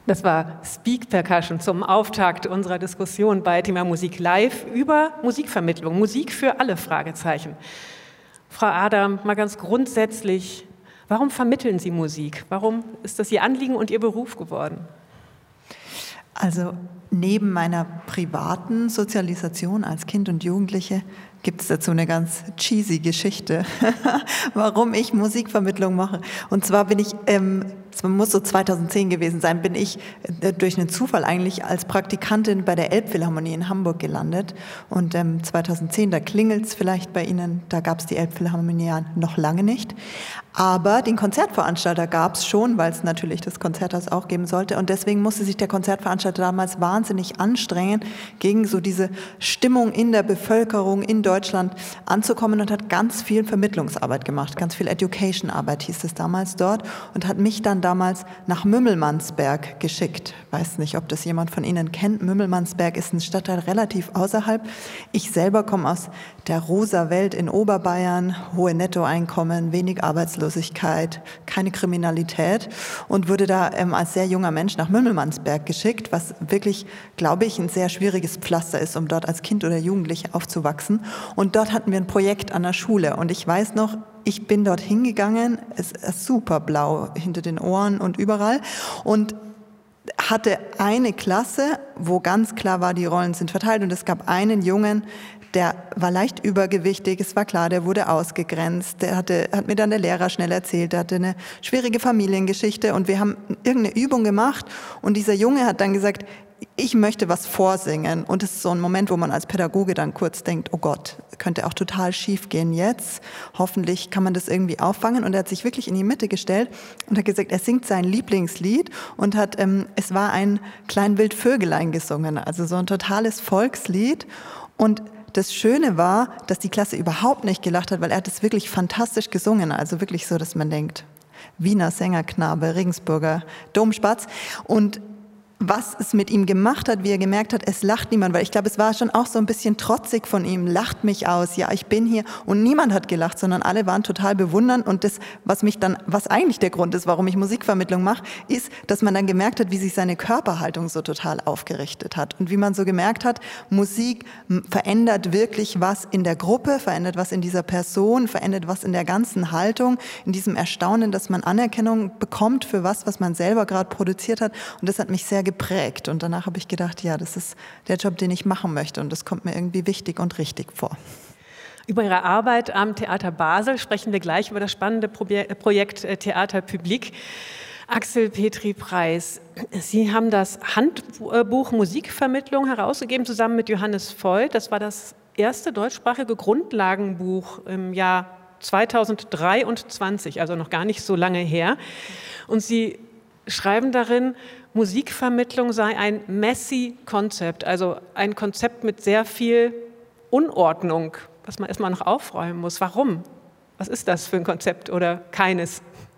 Das war Speak Percussion zum Auftakt unserer Diskussion bei Thema Musik live über Musikvermittlung, Musik für alle, Fragezeichen. Frau Adam, mal ganz grundsätzlich, warum vermitteln Sie Musik? Warum ist das Ihr Anliegen und Ihr Beruf geworden? Also neben meiner privaten Sozialisation als Kind und Jugendliche gibt es dazu eine ganz cheesy Geschichte, warum ich Musikvermittlung mache. Und zwar bin ich, es muss so 2010 gewesen sein, bin ich durch einen Zufall eigentlich als Praktikantin bei der Elbphilharmonie in Hamburg gelandet. Und 2010, da klingelt es vielleicht bei Ihnen, da gab es die Elbphilharmonie ja noch lange nicht. Aber den Konzertveranstalter gab es schon, weil es natürlich das Konzerthaus auch geben sollte. Und deswegen musste sich der Konzertveranstalter damals wahnsinnig anstrengen, gegen so diese Stimmung in der Bevölkerung in Deutschland anzukommen und hat ganz viel Vermittlungsarbeit gemacht, ganz viel Education-Arbeit hieß es damals dort und hat mich dann damals nach Mümmelmannsberg geschickt. Weiß nicht, ob das jemand von Ihnen kennt. Mümmelmannsberg ist ein Stadtteil relativ außerhalb. Ich selber komme aus der rosa Welt in Oberbayern, hohe Nettoeinkommen, wenig Arbeitslosigkeit, keine Kriminalität und wurde da als sehr junger Mensch nach Mümmelmannsberg geschickt, was wirklich, glaube ich, ein sehr schwieriges Pflaster ist, um dort als Kind oder Jugendliche aufzuwachsen. Und dort hatten wir ein Projekt an der Schule und ich weiß noch, ich bin dort hingegangen, es ist super blau hinter den Ohren und überall und hatte eine Klasse, wo ganz klar war, die Rollen sind verteilt und es gab einen Jungen, der war leicht übergewichtig, es war klar, der wurde ausgegrenzt, hat mir dann der Lehrer schnell erzählt, der hatte eine schwierige Familiengeschichte und wir haben irgendeine Übung gemacht und dieser Junge hat dann gesagt, ich möchte was vorsingen und es ist so ein Moment, wo man als Pädagoge dann kurz denkt, oh Gott, könnte auch total schief gehen jetzt, hoffentlich kann man das irgendwie auffangen und er hat sich wirklich in die Mitte gestellt und hat gesagt, er singt sein Lieblingslied und hat, es war ein Klein Wildvögelein gesungen, also so ein totales Volkslied und das Schöne war, dass die Klasse überhaupt nicht gelacht hat, weil er hat es wirklich fantastisch gesungen, also wirklich so, dass man denkt, Wiener Sängerknabe, Regensburger Domspatz und was es mit ihm gemacht hat, wie er gemerkt hat, es lacht niemand, weil ich glaube, es war schon auch so ein bisschen trotzig von ihm, lacht mich aus, ja, ich bin hier und niemand hat gelacht, sondern alle waren total bewundernd und das, was eigentlich der Grund ist, warum ich Musikvermittlung mache, ist, dass man dann gemerkt hat, wie sich seine Körperhaltung so total aufgerichtet hat und wie man so gemerkt hat, Musik verändert wirklich was in der Gruppe, verändert was in dieser Person, verändert was in der ganzen Haltung, in diesem Erstaunen, dass man Anerkennung bekommt für was man selber gerade produziert hat und das hat mich sehr geprägt und danach habe ich gedacht, ja, das ist der Job, den ich machen möchte und das kommt mir irgendwie wichtig und richtig vor. Über Ihre Arbeit am Theater Basel sprechen wir gleich über das spannende Projekt Theater Public. Axel Petri-Preis, Sie haben das Handbuch Musikvermittlung herausgegeben, zusammen mit Johannes Voigt. Das war das erste deutschsprachige Grundlagenbuch im Jahr 2023, also noch gar nicht so lange her. Und Sie schreiben darin, Musikvermittlung sei ein messy Konzept, also ein Konzept mit sehr viel Unordnung, was man erstmal noch aufräumen muss. Warum? Was ist das für ein Konzept oder keines?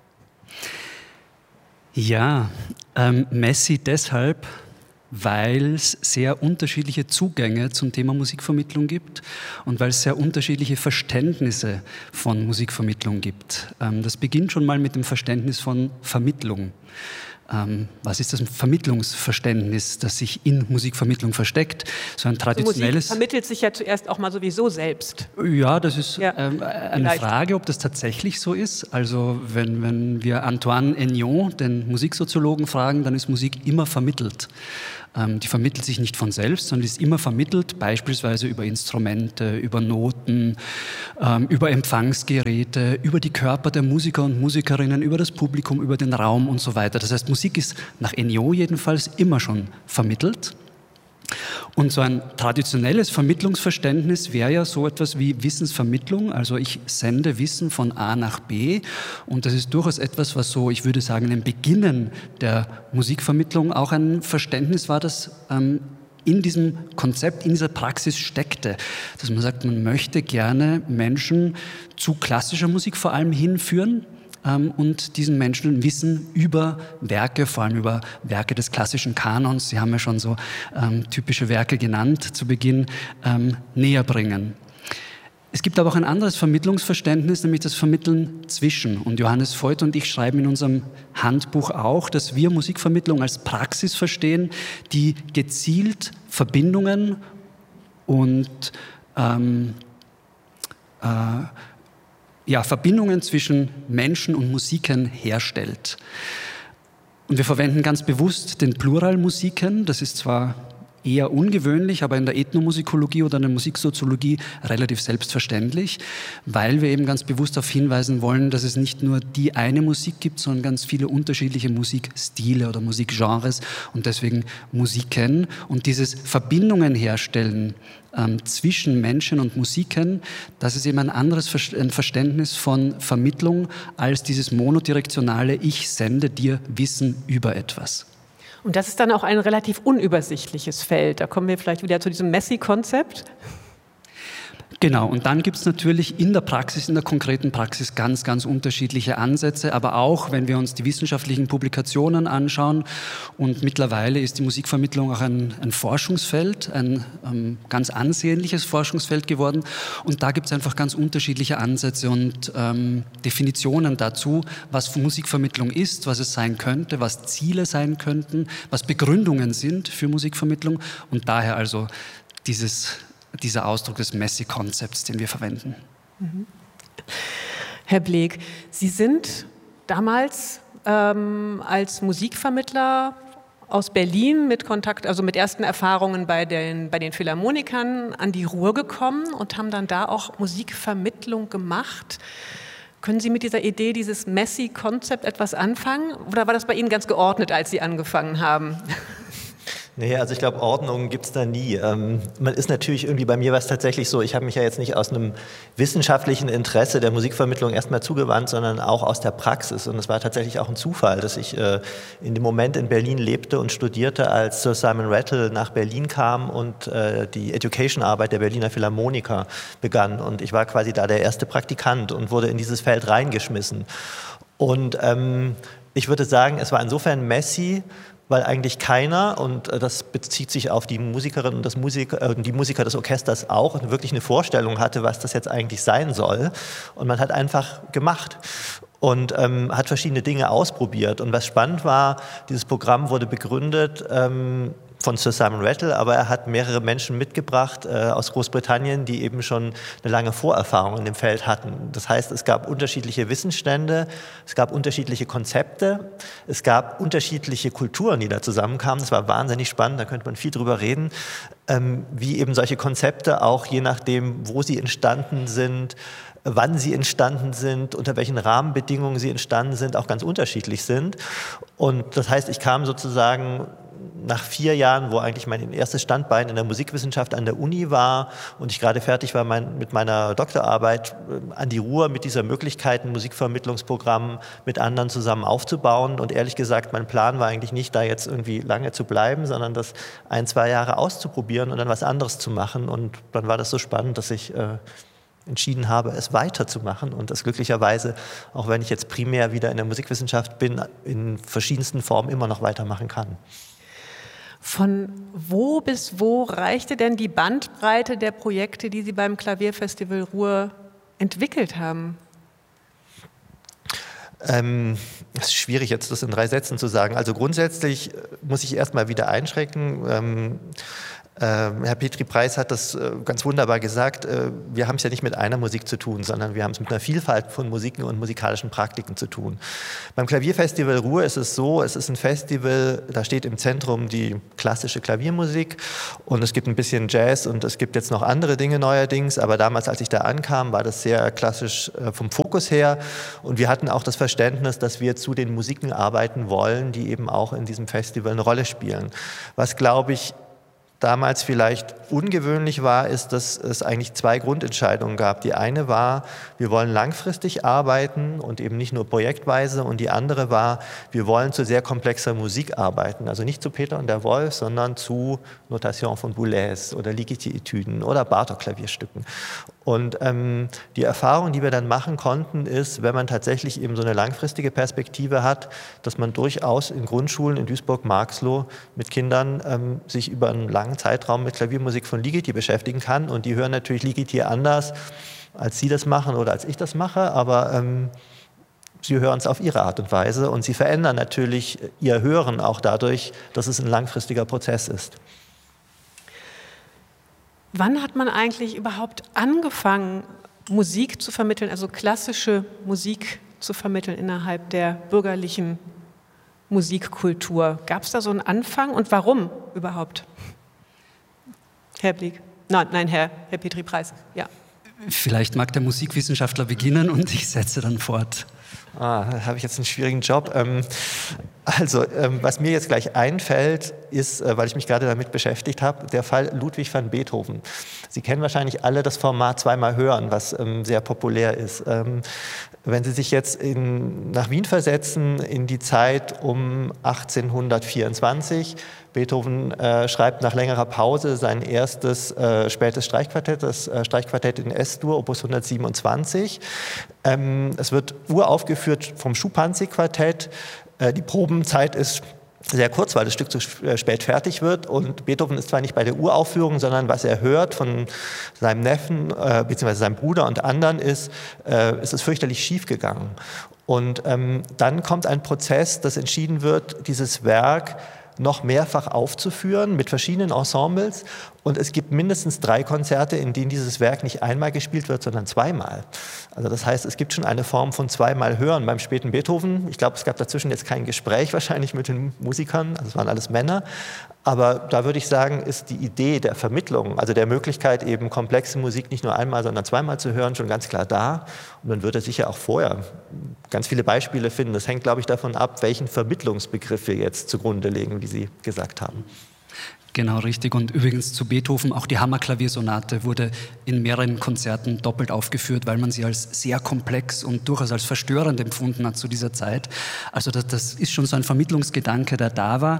Ja, messy deshalb, weil es sehr unterschiedliche Zugänge zum Thema Musikvermittlung gibt und weil es sehr unterschiedliche Verständnisse von Musikvermittlung gibt. Das beginnt schon mal mit dem Verständnis von Vermittlung. Was ist das Vermittlungsverständnis, das sich in Musikvermittlung versteckt? So ein traditionelles... Musik vermittelt sich ja zuerst auch mal sowieso selbst. Ja, das ist eine Frage, ob das tatsächlich so ist. Also wenn wir Antoine Aignon, den Musiksoziologen, fragen, dann ist Musik immer vermittelt. Die vermittelt sich nicht von selbst, sondern ist immer vermittelt, beispielsweise über Instrumente, über Noten, über Empfangsgeräte, über die Körper der Musiker und Musikerinnen, über das Publikum, über den Raum und so weiter. Das heißt, Musik ist nach Aignon jedenfalls immer schon vermittelt. Und so ein traditionelles Vermittlungsverständnis wäre ja so etwas wie Wissensvermittlung, also ich sende Wissen von A nach B und das ist durchaus etwas, was so, ich würde sagen, im Beginnen der Musikvermittlung auch ein Verständnis war, das in diesem Konzept, in dieser Praxis steckte, dass man sagt, man möchte gerne Menschen zu klassischer Musik vor allem hinführen, und diesen Menschen Wissen über Werke, vor allem über Werke des klassischen Kanons, Sie haben ja schon so typische Werke genannt zu Beginn, näher bringen. Es gibt aber auch ein anderes Vermittlungsverständnis, nämlich das Vermitteln zwischen. Und Johannes Voigt und ich schreiben in unserem Handbuch auch, dass wir Musikvermittlung als Praxis verstehen, die gezielt Verbindungen und Verbindungen zwischen Menschen und Musiken herstellt. Und wir verwenden ganz bewusst den Plural Musiken. Das ist zwar eher ungewöhnlich, aber in der Ethnomusikologie oder in der Musiksoziologie relativ selbstverständlich, weil wir eben ganz bewusst darauf hinweisen wollen, dass es nicht nur die eine Musik gibt, sondern ganz viele unterschiedliche Musikstile oder Musikgenres und deswegen Musiken. Und dieses Verbindungen herstellen zwischen Menschen und Musiken, das ist eben ein anderes Verständnis von Vermittlung als dieses monodirektionale Ich sende dir Wissen über etwas. Und das ist dann auch ein relativ unübersichtliches Feld. Da kommen wir vielleicht wieder zu diesem Messi-Konzept. Genau, und dann gibt es natürlich in der Praxis, in der konkreten Praxis ganz, ganz unterschiedliche Ansätze, aber auch, wenn wir uns die wissenschaftlichen Publikationen anschauen, und mittlerweile ist die Musikvermittlung auch ein Forschungsfeld, ein ganz ansehnliches Forschungsfeld geworden, und da gibt es einfach ganz unterschiedliche Ansätze und Definitionen dazu, was Musikvermittlung ist, was es sein könnte, was Ziele sein könnten, was Begründungen sind für Musikvermittlung, und daher also dieser Ausdruck des Messi-Konzepts, den wir verwenden. Herr Bleek, Sie sind damals als Musikvermittler aus Berlin mit Kontakt, also mit ersten Erfahrungen bei den Philharmonikern an die Ruhr gekommen und haben dann da auch Musikvermittlung gemacht. Können Sie mit dieser Idee, dieses Messi-Konzept etwas anfangen? Oder war das bei Ihnen ganz geordnet, als Sie angefangen haben? Nee, also ich glaube, Ordnung gibt es da nie. Man ist natürlich irgendwie, bei mir war es tatsächlich so, ich habe mich ja jetzt nicht aus einem wissenschaftlichen Interesse der Musikvermittlung erstmal zugewandt, sondern auch aus der Praxis. Und es war tatsächlich auch ein Zufall, dass ich in dem Moment in Berlin lebte und studierte, als Sir Simon Rattle nach Berlin kam und die Education-Arbeit der Berliner Philharmoniker begann. Und ich war quasi da der erste Praktikant und wurde in dieses Feld reingeschmissen. Und ich würde sagen, es war insofern messy, weil eigentlich keiner, und das bezieht sich auf die Musikerinnen und die Musiker des Orchesters auch, wirklich eine Vorstellung hatte, was das jetzt eigentlich sein soll. Und man hat einfach gemacht und hat verschiedene Dinge ausprobiert. Und was spannend war, dieses Programm wurde begründet von Sir Simon Rattle, aber er hat mehrere Menschen mitgebracht aus Großbritannien, die eben schon eine lange Vorerfahrung in dem Feld hatten. Das heißt, es gab unterschiedliche Wissensstände, es gab unterschiedliche Konzepte, es gab unterschiedliche Kulturen, die da zusammenkamen. Das war wahnsinnig spannend, da könnte man viel drüber reden, wie eben solche Konzepte auch je nachdem, wo sie entstanden sind, wann sie entstanden sind, unter welchen Rahmenbedingungen sie entstanden sind, auch ganz unterschiedlich sind. Und das heißt, ich kam sozusagen nach 4 Jahren, wo eigentlich mein erstes Standbein in der Musikwissenschaft an der Uni war und ich gerade fertig war mit meiner Doktorarbeit, an die Ruhr mit dieser Möglichkeit, ein Musikvermittlungsprogramm mit anderen zusammen aufzubauen. Und ehrlich gesagt, mein Plan war eigentlich nicht, da jetzt irgendwie lange zu bleiben, sondern das 1-2 Jahre auszuprobieren und dann was anderes zu machen. Und dann war das so spannend, dass ich entschieden habe, es weiterzumachen und das glücklicherweise, auch wenn ich jetzt primär wieder in der Musikwissenschaft bin, in verschiedensten Formen immer noch weitermachen kann. Von wo bis wo reichte denn die Bandbreite der Projekte, die Sie beim Klavierfestival Ruhr entwickelt haben? Es ist schwierig, jetzt das in 3 Sätzen zu sagen. Also grundsätzlich muss ich erstmal wieder einschränken. Herr Petri-Preis hat das ganz wunderbar gesagt, wir haben es ja nicht mit einer Musik zu tun, sondern wir haben es mit einer Vielfalt von Musiken und musikalischen Praktiken zu tun. Beim Klavierfestival Ruhr ist es so, es ist ein Festival, da steht im Zentrum die klassische Klaviermusik und es gibt ein bisschen Jazz und es gibt jetzt noch andere Dinge neuerdings, aber damals, als ich da ankam, war das sehr klassisch vom Fokus her und wir hatten auch das Verständnis, dass wir zu den Musiken arbeiten wollen, die eben auch in diesem Festival eine Rolle spielen. Was, glaube ich, damals vielleicht ungewöhnlich war, ist, dass es eigentlich 2 Grundentscheidungen gab. Die eine war, wir wollen langfristig arbeiten und eben nicht nur projektweise. Und die andere war, wir wollen zu sehr komplexer Musik arbeiten. Also nicht zu Peter und der Wolf, sondern zu Notation von Boulez oder Ligeti-Etüden oder Bartók-Klavierstücken. Und die Erfahrung, die wir dann machen konnten, ist, wenn man tatsächlich eben so eine langfristige Perspektive hat, dass man durchaus in Grundschulen in Duisburg-Marxloh mit Kindern sich über einen langen Zeitraum mit Klaviermusik von Ligeti beschäftigen kann. Und die hören natürlich Ligeti anders als Sie das machen oder als ich das mache, aber Sie hören es auf Ihre Art und Weise und Sie verändern natürlich Ihr Hören auch dadurch, dass es ein langfristiger Prozess ist. Wann hat man eigentlich überhaupt angefangen, Musik zu vermitteln, also klassische Musik zu vermitteln innerhalb der bürgerlichen Musikkultur? Gab es da so einen Anfang und warum überhaupt? Herr Blick? Nein, Herr Petri-Preis, ja. Vielleicht mag der Musikwissenschaftler beginnen und ich setze dann fort. Da habe ich jetzt einen schwierigen Job. Was mir jetzt gleich einfällt, ist, weil ich mich gerade damit beschäftigt habe, der Fall Ludwig van Beethoven. Sie kennen wahrscheinlich alle das Format zweimal hören, was sehr populär ist. Wenn Sie sich jetzt nach Wien versetzen, in die Zeit um 1824, Beethoven schreibt nach längerer Pause sein erstes spätes Streichquartett, das Streichquartett in S-Dur, Opus 127. Es wird uraufgeführt vom Schuppanzig-Quartett. Die Probenzeit ist sehr kurz, weil das Stück zu spät fertig wird. Und Beethoven ist zwar nicht bei der Uraufführung, sondern was er hört von seinem Neffen bzw. seinem Bruder und anderen ist, es ist fürchterlich schief gegangen. Und dann kommt ein Prozess, dass entschieden wird, dieses Werk noch mehrfach aufzuführen mit verschiedenen Ensembles. Und es gibt mindestens 3 Konzerte, in denen dieses Werk nicht einmal gespielt wird, sondern zweimal. Also das heißt, es gibt schon eine Form von zweimal Hören beim späten Beethoven. Ich glaube, es gab dazwischen jetzt kein Gespräch wahrscheinlich mit den Musikern, also es waren alles Männer. Aber da würde ich sagen, ist die Idee der Vermittlung, also der Möglichkeit, eben komplexe Musik nicht nur einmal, sondern zweimal zu hören, schon ganz klar da. Und man würde sicher auch vorher ganz viele Beispiele finden. Das hängt, glaube ich, davon ab, welchen Vermittlungsbegriff wir jetzt zugrunde legen, wie Sie gesagt haben. Genau, richtig. Und übrigens zu Beethoven, auch die Hammerklaviersonate wurde in mehreren Konzerten doppelt aufgeführt, weil man sie als sehr komplex und durchaus als verstörend empfunden hat zu dieser Zeit. Also das ist schon so ein Vermittlungsgedanke, der da war.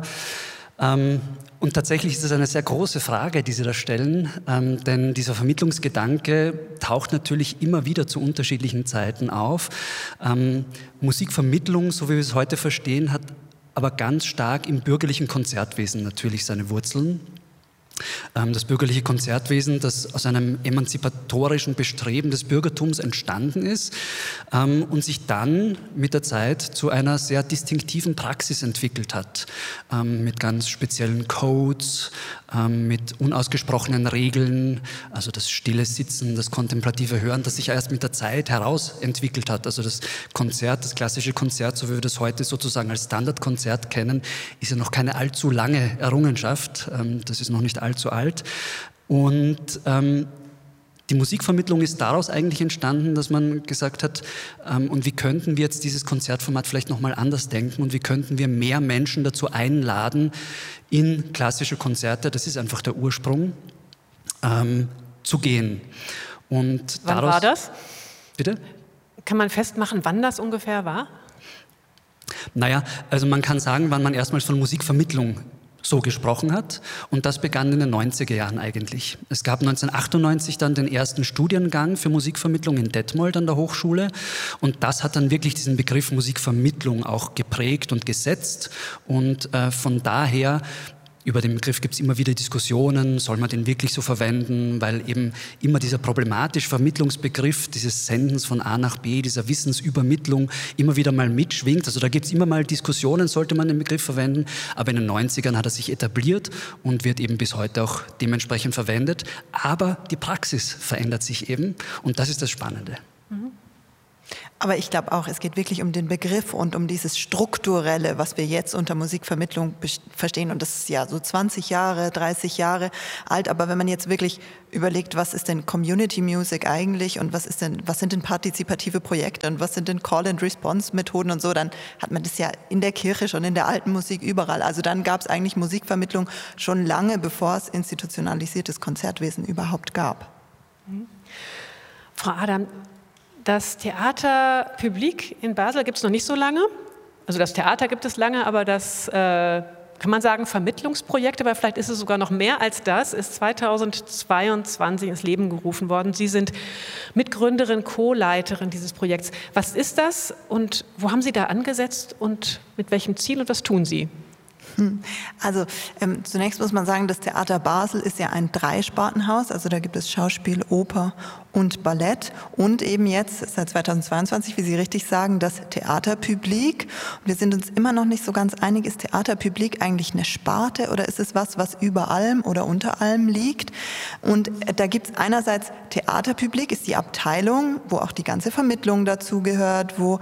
Und tatsächlich ist es eine sehr große Frage, die Sie da stellen, denn dieser Vermittlungsgedanke taucht natürlich immer wieder zu unterschiedlichen Zeiten auf. Musikvermittlung, so wie wir es heute verstehen, hat aber ganz stark im bürgerlichen Konzertwesen natürlich seine Wurzeln. Das bürgerliche Konzertwesen, das aus einem emanzipatorischen Bestreben des Bürgertums entstanden ist und sich dann mit der Zeit zu einer sehr distinktiven Praxis entwickelt hat, mit ganz speziellen Codes, mit unausgesprochenen Regeln, also das stille Sitzen, das kontemplative Hören, das sich erst mit der Zeit herausentwickelt hat. Also das Konzert, das klassische Konzert, so wie wir das heute sozusagen als Standardkonzert kennen, ist ja noch keine allzu lange Errungenschaft. Das ist noch nicht allzu alt. Und die Musikvermittlung ist daraus eigentlich entstanden, dass man gesagt hat, und wie könnten wir jetzt dieses Konzertformat vielleicht nochmal anders denken und wie könnten wir mehr Menschen dazu einladen, in klassische Konzerte, das ist einfach der Ursprung, zu gehen. Und wann war das? Bitte? Kann man festmachen, wann das ungefähr war? Naja, also man kann sagen, wann man erstmals von Musikvermittlung so gesprochen hat. Und das begann in den 90er Jahren eigentlich. Es gab 1998 dann den ersten Studiengang für Musikvermittlung in Detmold an der Hochschule. Und das hat dann wirklich diesen Begriff Musikvermittlung auch geprägt und gesetzt. Und von daher, über den Begriff gibt es immer wieder Diskussionen, soll man den wirklich so verwenden, weil eben immer dieser problematische Vermittlungsbegriff, dieses Sendens von A nach B, dieser Wissensübermittlung immer wieder mal mitschwingt. Also da gibt es immer mal Diskussionen, sollte man den Begriff verwenden, aber in den 90ern hat er sich etabliert und wird eben bis heute auch dementsprechend verwendet. Aber die Praxis verändert sich eben und das ist das Spannende. Mhm. Aber ich glaube auch, es geht wirklich um den Begriff und um dieses Strukturelle, was wir jetzt unter Musikvermittlung verstehen. Und das ist ja so 20 Jahre, 30 Jahre alt. Aber wenn man jetzt wirklich überlegt, was ist denn Community Music eigentlich und was sind denn partizipative Projekte und was sind denn Call-and-Response-Methoden und so, dann hat man das ja in der Kirche schon, in der alten Musik überall. Also dann gab es eigentlich Musikvermittlung schon lange, bevor es institutionalisiertes Konzertwesen überhaupt gab. Mhm. Frau Adam, das Theater Public in Basel gibt es noch nicht so lange. Also das Theater gibt es lange, aber das, kann man sagen, Vermittlungsprojekt, aber vielleicht ist es sogar noch mehr als das, ist 2022 ins Leben gerufen worden. Sie sind Mitgründerin, Co-Leiterin dieses Projekts. Was ist das und wo haben Sie da angesetzt und mit welchem Ziel und was tun Sie? Also zunächst muss man sagen, das Theater Basel ist ja ein Dreispartenhaus, also da gibt es Schauspiel, Oper und Ballett und eben jetzt seit 2022, wie Sie richtig sagen, das Theaterpublik. Wir sind uns immer noch nicht so ganz einig, ist Theaterpublik eigentlich eine Sparte oder ist es was über allem oder unter allem liegt? Und da gibt es einerseits Theaterpublik, ist die Abteilung, wo auch die ganze Vermittlung dazugehört, wo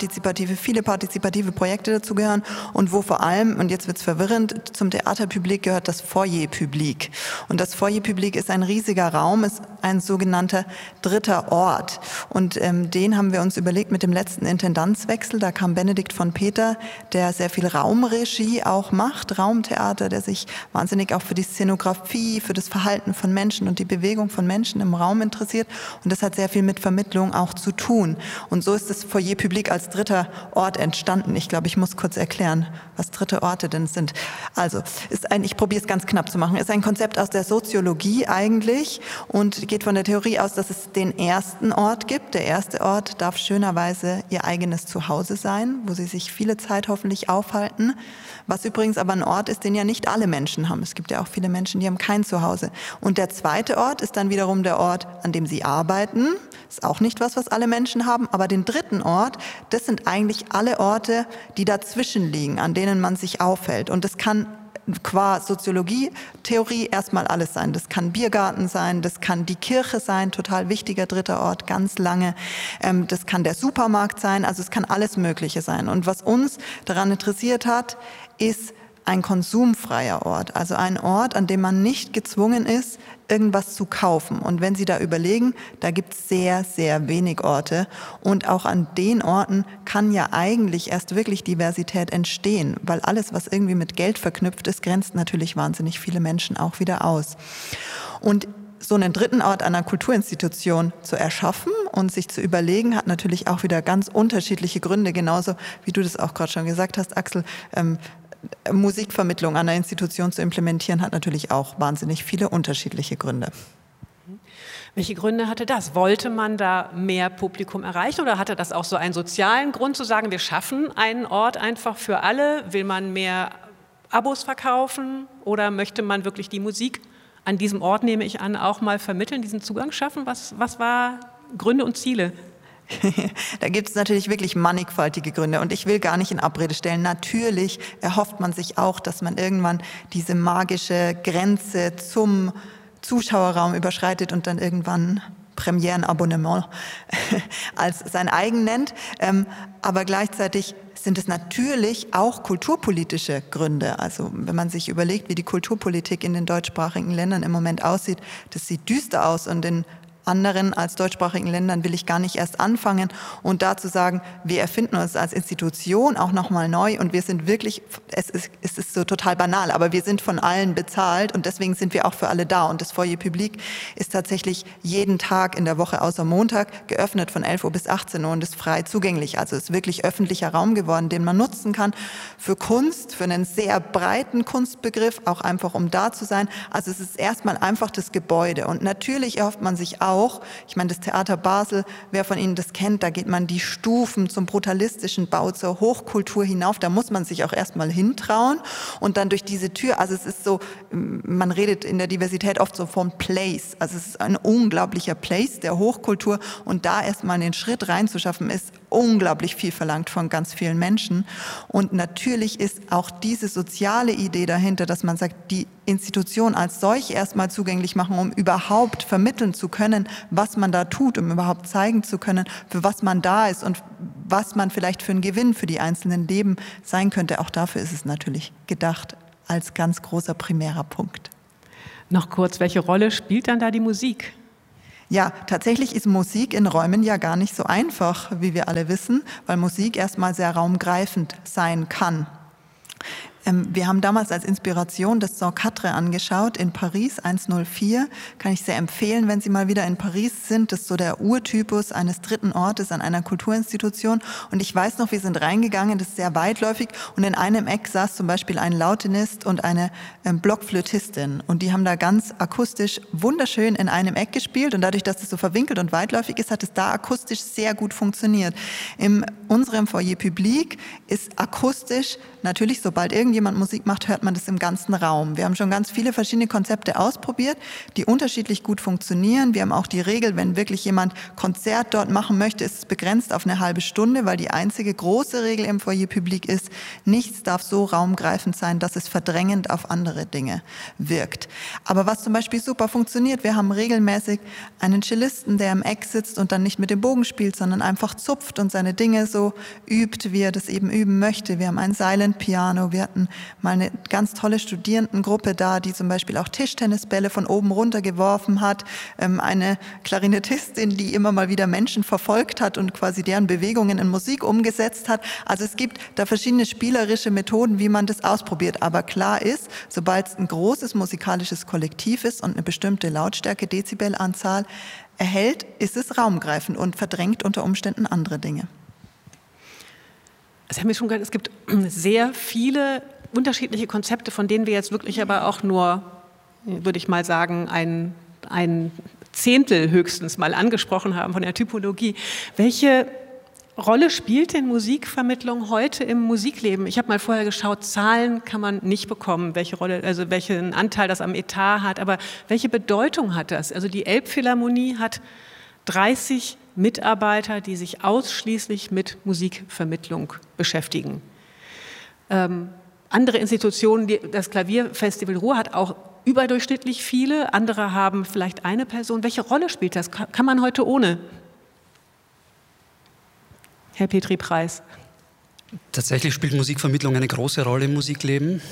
viele partizipative Projekte dazugehören und wo vor allem, und jetzt wird es verwirrend, zum Theaterpublik gehört das Foyerpublik. Und das Foyerpublik ist ein riesiger Raum, ist ein sogenannter dritter Ort. Und den haben wir uns überlegt mit dem letzten Intendanzwechsel. Da kam Benedikt von Peter, der sehr viel Raumregie auch macht, Raumtheater, der sich wahnsinnig auch für die Szenografie, für das Verhalten von Menschen und die Bewegung von Menschen im Raum interessiert. Und das hat sehr viel mit Vermittlung auch zu tun. Und so ist das Foyerpublik als dritter Ort entstanden. Ich glaube, ich muss kurz erklären, was dritte Orte denn sind. Also, ich probiere es ganz knapp zu machen, ist ein Konzept aus der Soziologie eigentlich und geht von der Theorie aus, dass es den ersten Ort gibt. Der erste Ort darf schönerweise ihr eigenes Zuhause sein, wo sie sich viele Zeit hoffentlich aufhalten. Was übrigens aber ein Ort ist, den ja nicht alle Menschen haben. Es gibt ja auch viele Menschen, die haben kein Zuhause. Und der zweite Ort ist dann wiederum der Ort, an dem sie arbeiten. Ist auch nicht was alle Menschen haben. Aber den dritten Ort, das sind eigentlich alle Orte, die dazwischen liegen, an denen man sich aufhält. Und das kann qua Soziologie-Theorie erstmal alles sein. Das kann Biergarten sein, das kann die Kirche sein, total wichtiger dritter Ort, ganz lange. Das kann der Supermarkt sein, also es kann alles Mögliche sein. Und was uns daran interessiert hat, ist ein konsumfreier Ort, also ein Ort, an dem man nicht gezwungen ist, irgendwas zu kaufen. Und wenn Sie da überlegen, da gibt es sehr, sehr wenig Orte. Und auch an den Orten kann ja eigentlich erst wirklich Diversität entstehen, weil alles, was irgendwie mit Geld verknüpft ist, grenzt natürlich wahnsinnig viele Menschen auch wieder aus. Und so einen dritten Ort einer Kulturinstitution zu erschaffen und sich zu überlegen, hat natürlich auch wieder ganz unterschiedliche Gründe, genauso wie du das auch gerade schon gesagt hast, Axel. Musikvermittlung an einer Institution zu implementieren, hat natürlich auch wahnsinnig viele unterschiedliche Gründe. Welche Gründe hatte das? Wollte man da mehr Publikum erreichen oder hatte das auch so einen sozialen Grund zu sagen, wir schaffen einen Ort einfach für alle? Will man mehr Abos verkaufen oder möchte man wirklich die Musik an diesem Ort, nehme ich an, auch mal vermitteln, diesen Zugang schaffen? Was war Gründe und Ziele? Da gibt es natürlich wirklich mannigfaltige Gründe und ich will gar nicht in Abrede stellen. Natürlich erhofft man sich auch, dass man irgendwann diese magische Grenze zum Zuschauerraum überschreitet und dann irgendwann Premierenabonnement als sein eigen nennt. Aber gleichzeitig sind es natürlich auch kulturpolitische Gründe. Also wenn man sich überlegt, wie die Kulturpolitik in den deutschsprachigen Ländern im Moment aussieht, das sieht düster aus und in anderen als deutschsprachigen Ländern will ich gar nicht erst anfangen und dazu sagen, wir erfinden uns als Institution auch nochmal neu und wir sind wirklich, es ist so total banal, aber wir sind von allen bezahlt und deswegen sind wir auch für alle da und das Foyerpublik ist tatsächlich jeden Tag in der Woche außer Montag geöffnet von 11 Uhr bis 18 Uhr und ist frei zugänglich. Also es ist wirklich öffentlicher Raum geworden, den man nutzen kann für Kunst, für einen sehr breiten Kunstbegriff, auch einfach um da zu sein. Also es ist erstmal einfach das Gebäude und natürlich erhofft man sich auch, ich meine, das Theater Basel, wer von Ihnen das kennt, da geht man die Stufen zum brutalistischen Bau, zur Hochkultur hinauf, da muss man sich auch erstmal hintrauen und dann durch diese Tür, also es ist so, man redet in der Diversität oft so vom Place, also es ist ein unglaublicher Place der Hochkultur und da erstmal den Schritt reinzuschaffen, ist unglaublich viel verlangt von ganz vielen Menschen und natürlich ist auch diese soziale Idee dahinter, dass man sagt, die Institution als solch erstmal zugänglich machen, um überhaupt vermitteln zu können, was man da tut, um überhaupt zeigen zu können, für was man da ist und was man vielleicht für einen Gewinn für die einzelnen Leben sein könnte. Auch dafür ist es natürlich gedacht als ganz großer primärer Punkt. Noch kurz, welche Rolle spielt dann da die Musik? Ja, tatsächlich ist Musik in Räumen ja gar nicht so einfach, wie wir alle wissen, weil Musik erstmal sehr raumgreifend sein kann. Wir haben damals als Inspiration das Saint Quatre angeschaut in Paris 104. Kann ich sehr empfehlen, wenn Sie mal wieder in Paris sind. Das ist so der Urtypus eines dritten Ortes an einer Kulturinstitution. Und ich weiß noch, wir sind reingegangen, das ist sehr weitläufig. Und in einem Eck saß zum Beispiel ein Lautenist und eine Blockflötistin. Und die haben da ganz akustisch wunderschön in einem Eck gespielt. Und dadurch, dass es so verwinkelt und weitläufig ist, hat es da akustisch sehr gut funktioniert. In unserem Foyerpublik ist akustisch natürlich, sobald irgendjemand jemand Musik macht, hört man das im ganzen Raum. Wir haben schon ganz viele verschiedene Konzepte ausprobiert, die unterschiedlich gut funktionieren. Wir haben auch die Regel, wenn wirklich jemand Konzert dort machen möchte, ist es begrenzt auf eine halbe Stunde, weil die einzige große Regel im Foyer Public ist, nichts darf so raumgreifend sein, dass es verdrängend auf andere Dinge wirkt. Aber was zum Beispiel super funktioniert, wir haben regelmäßig einen Cellisten, der im Eck sitzt und dann nicht mit dem Bogen spielt, sondern einfach zupft und seine Dinge so übt, wie er das eben üben möchte. Wir haben ein Silent Piano, wir hatten mal eine ganz tolle Studierendengruppe da, die zum Beispiel auch Tischtennisbälle von oben runter geworfen hat, eine Klarinettistin, die immer mal wieder Menschen verfolgt hat und quasi deren Bewegungen in Musik umgesetzt hat. Also es gibt da verschiedene spielerische Methoden, wie man das ausprobiert. Aber klar ist, sobald es ein großes musikalisches Kollektiv ist und eine bestimmte Lautstärke, Dezibelanzahl erhält, ist es raumgreifend und verdrängt unter Umständen andere Dinge. Sie haben ja schon gesagt, es gibt sehr viele unterschiedliche Konzepte, von denen wir jetzt wirklich aber auch nur, würde ich mal sagen, ein Zehntel höchstens mal angesprochen haben von der Typologie. Welche Rolle spielt denn Musikvermittlung heute im Musikleben? Ich habe mal vorher geschaut, Zahlen kann man nicht bekommen, welche Rolle, also welchen Anteil das am Etat hat, aber welche Bedeutung hat das? Also die Elbphilharmonie hat 30 Mitarbeiter, die sich ausschließlich mit Musikvermittlung beschäftigen. Andere Institutionen, das Klavierfestival Ruhr hat auch überdurchschnittlich viele, andere haben vielleicht eine Person. Welche Rolle spielt das? Kann man heute ohne? Herr Petri-Preis. Tatsächlich spielt Musikvermittlung eine große Rolle im Musikleben.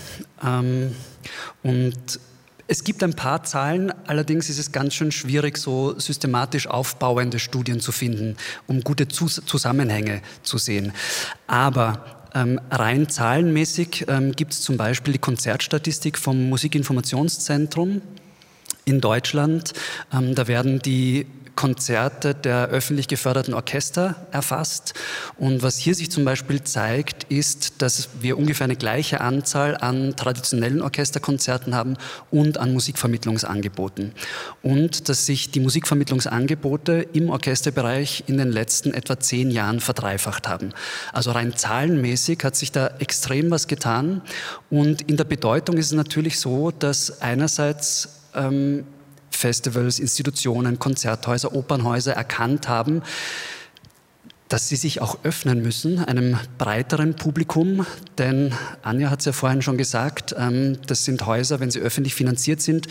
Und es gibt ein paar Zahlen, allerdings ist es ganz schön schwierig, so systematisch aufbauende Studien zu finden, um gute Zusammenhänge zu sehen. Aber rein zahlenmäßig gibt es zum Beispiel die Konzertstatistik vom Musikinformationszentrum in Deutschland. Da werden die Konzerte der öffentlich geförderten Orchester erfasst. Und was hier sich zum Beispiel zeigt, ist, dass wir ungefähr eine gleiche Anzahl an traditionellen Orchesterkonzerten haben und an Musikvermittlungsangeboten. Und dass sich die Musikvermittlungsangebote im Orchesterbereich in den letzten etwa 10 Jahren verdreifacht haben. Also rein zahlenmäßig hat sich da extrem was getan. Und in der Bedeutung ist es natürlich so, dass einerseits Festivals, Institutionen, Konzerthäuser, Opernhäuser erkannt haben, dass sie sich auch öffnen müssen, einem breiteren Publikum. Denn Anja hat es ja vorhin schon gesagt, das sind Häuser, wenn sie öffentlich finanziert sind,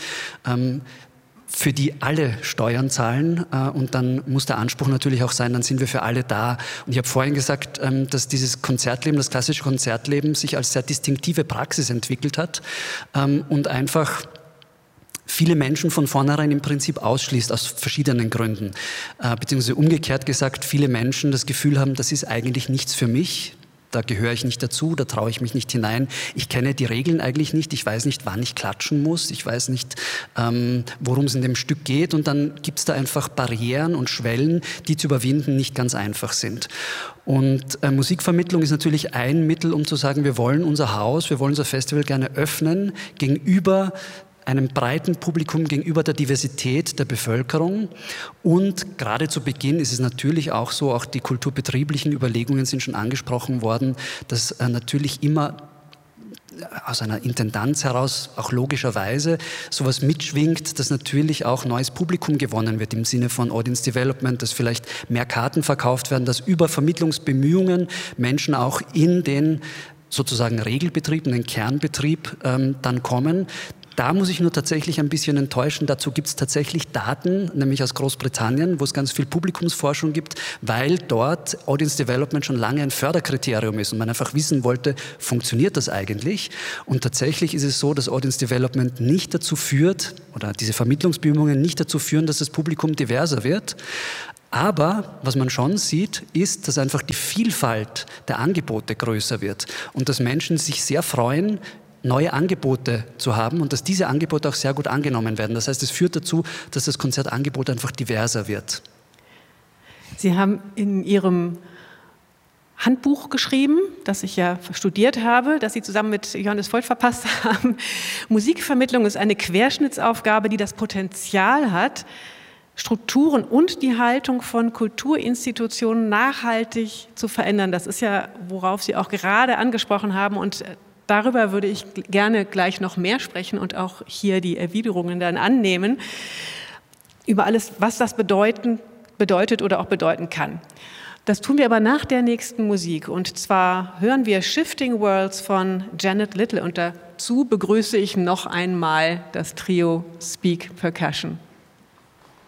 für die alle Steuern zahlen. Und dann muss der Anspruch natürlich auch sein, dann sind wir für alle da. Und ich habe vorhin gesagt, dass dieses Konzertleben, das klassische Konzertleben sich als sehr distinktive Praxis entwickelt hat und einfach viele Menschen von vornherein im Prinzip ausschließt, aus verschiedenen Gründen. Beziehungsweise umgekehrt gesagt, viele Menschen das Gefühl haben, das ist eigentlich nichts für mich, da gehöre ich nicht dazu, da traue ich mich nicht hinein. Ich kenne die Regeln eigentlich nicht, ich weiß nicht, wann ich klatschen muss, ich weiß nicht, worum es in dem Stück geht. Und dann gibt es da einfach Barrieren und Schwellen, die zu überwinden nicht ganz einfach sind. Und Musikvermittlung ist natürlich ein Mittel, um zu sagen, wir wollen unser Haus, wir wollen unser Festival gerne öffnen gegenüber einem breiten Publikum, gegenüber der Diversität der Bevölkerung. Und gerade zu Beginn ist es natürlich auch so, auch die kulturbetrieblichen Überlegungen sind schon angesprochen worden, dass natürlich immer aus einer Intendanz heraus, auch logischerweise, sowas mitschwingt, dass natürlich auch neues Publikum gewonnen wird im Sinne von Audience Development, dass vielleicht mehr Karten verkauft werden, dass über Vermittlungsbemühungen Menschen auch in den sozusagen Regelbetrieb, in den Kernbetrieb dann kommen. Da muss ich nur tatsächlich ein bisschen enttäuschen. Dazu gibt es tatsächlich Daten, nämlich aus Großbritannien, wo es ganz viel Publikumsforschung gibt, weil dort Audience Development schon lange ein Förderkriterium ist und man einfach wissen wollte, funktioniert das eigentlich? Und tatsächlich ist es so, dass Audience Development nicht dazu führt, oder diese Vermittlungsbemühungen nicht dazu führen, dass das Publikum diverser wird. Aber was man schon sieht, ist, dass einfach die Vielfalt der Angebote größer wird und dass Menschen sich sehr freuen, neue Angebote zu haben und dass diese Angebote auch sehr gut angenommen werden. Das heißt, es führt dazu, dass das Konzertangebot einfach diverser wird. Sie haben in Ihrem Handbuch geschrieben, das ich ja studiert habe, das Sie zusammen mit Johannes Voigt verpasst haben. Musikvermittlung ist eine Querschnittsaufgabe, die das Potenzial hat, Strukturen und die Haltung von Kulturinstitutionen nachhaltig zu verändern. Das ist ja, worauf Sie auch gerade angesprochen haben. Und darüber würde ich gerne gleich noch mehr sprechen und auch hier die Erwiderungen dann annehmen, über alles, was das bedeutet oder auch bedeuten kann. Das tun wir aber nach der nächsten Musik. Und zwar hören wir Shifting Worlds von Janet Little. Und dazu begrüße ich noch einmal das Trio Speak Percussion.